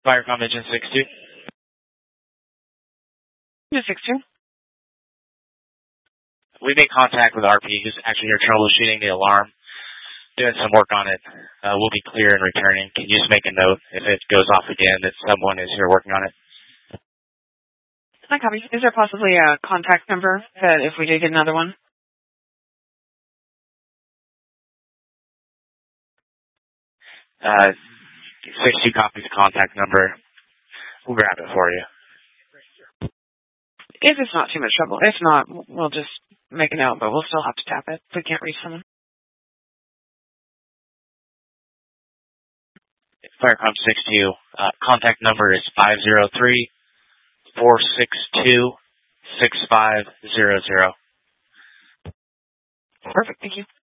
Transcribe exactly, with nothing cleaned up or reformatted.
Firecom Engine six two. six two. We made contact with R P, who's actually here troubleshooting the alarm, doing some work on it. Uh, we'll be clear and returning. Can you just make a note if it goes off again that someone is here working on it? I copy. Is there possibly a contact number that if we did get another one? Uh, six two copies contact number. We'll grab it for you. If it's not too much trouble. If not, we'll just make a note, but we'll still have to tap it if we can't reach someone. Firecom six two. Uh, contact number is five zero three, four six two, six five zero zero. Perfect. Thank you.